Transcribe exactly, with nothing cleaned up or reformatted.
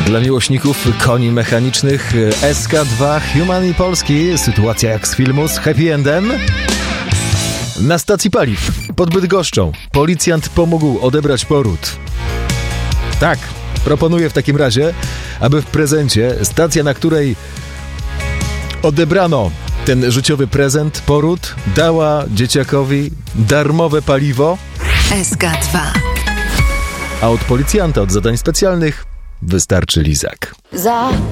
Dla miłośników koni mechanicznych S K dwa Human i Polski. Sytuacja jak z filmu z happy endem. Na stacji paliw pod Bydgoszczą policjant pomógł odebrać poród. Tak, proponuję w takim razie, aby w prezencie stacja, na której odebrano ten życiowy prezent, poród, dała dzieciakowi darmowe paliwo. S K dwa. A od policjanta, od zadań specjalnych wystarczy lizak. Za